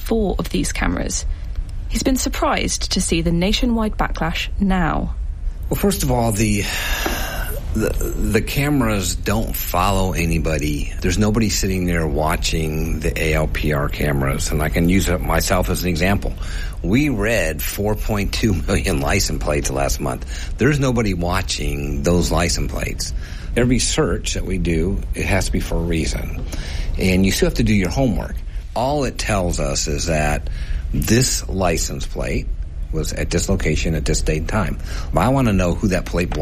4 of these cameras. He's been surprised to see the nationwide backlash now. Well, first of all, the cameras don't follow anybody. There's nobody sitting there watching the ALPR cameras, and I can use it myself as an example. We read 4.2 million license plates last month. There's nobody watching those license plates. Every search that we do, it has to be for a reason. And you still have to do your homework. All it tells us is that this license plate was at this location at this date and time. But I want to know who that plate belongs